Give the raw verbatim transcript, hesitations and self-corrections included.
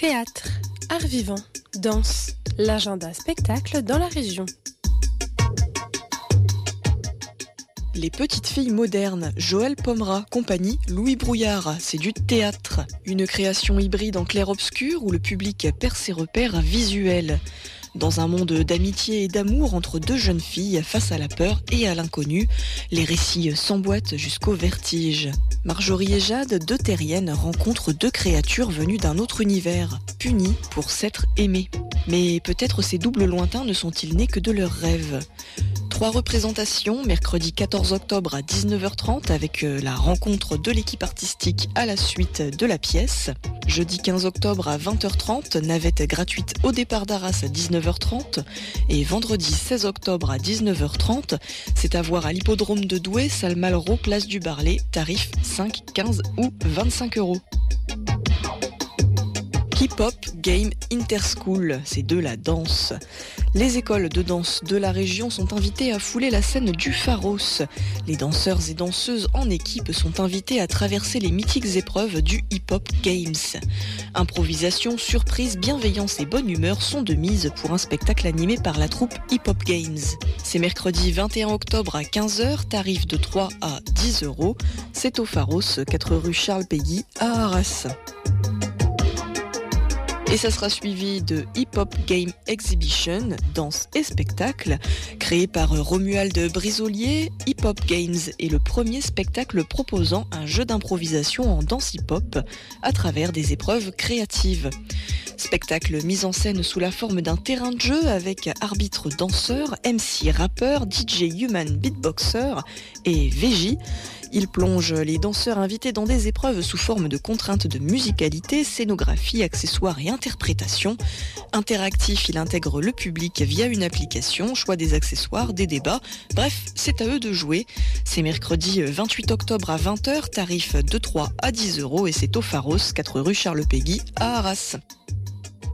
Théâtre, art vivant, danse, l'agenda spectacle dans la région. Les petites filles modernes, Joël Pomera, compagnie Louis Brouillard, c'est du théâtre. Une création hybride en clair-obscur où le public perd ses repères visuels. Dans un monde d'amitié et d'amour entre deux jeunes filles face à la peur et à l'inconnu, les récits s'emboîtent jusqu'au vertige. Marjorie et Jade, deux terriennes, rencontrent deux créatures venues d'un autre univers, punies pour s'être aimées. Mais peut-être ces doubles lointains ne sont-ils nés que de leurs rêves. Trois représentations, mercredi quatorze octobre à dix-neuf heures trente avec la rencontre de l'équipe artistique à la suite de la pièce. Jeudi quinze octobre à vingt heures trente, navette gratuite au départ d'Arras à dix-neuf heures trente. Et vendredi seize octobre à dix-neuf heures trente, c'est à voir à l'hippodrome de Douai, salle Malraux, place du Barlet, tarif cinq, quinze ou vingt-cinq euros. Hip-hop Game Interschool, c'est de la danse. Les écoles de danse de la région sont invitées à fouler la scène du Pharos. Les danseurs et danseuses en équipe sont invités à traverser les mythiques épreuves du Hip-Hop Games. Improvisation, surprise, bienveillance et bonne humeur sont de mise pour un spectacle animé par la troupe Hip-Hop Games. C'est mercredi vingt et un octobre à quinze heures, tarif de trois à dix euros. C'est au Pharos, quatre rue Charles Péguy à Arras. Et ça sera suivi de Hip Hop Game Exhibition, danse et spectacle. Créé par Romuald Brisolier, Hip Hop Games est le premier spectacle proposant un jeu d'improvisation en danse hip-hop à travers des épreuves créatives. Spectacle mis en scène sous la forme d'un terrain de jeu avec arbitre danseur, M C rappeur, D J human beatboxer et V J. Il plonge les danseurs invités dans des épreuves sous forme de contraintes de musicalité, scénographie, accessoires et interprétation. Interactif, il intègre le public via une application, choix des accessoires, des débats. Bref, c'est à eux de jouer. C'est mercredi vingt-huit octobre à vingt heures, tarif de trois à dix euros et c'est au Pharos, quatre rue Charles Péguy à Arras.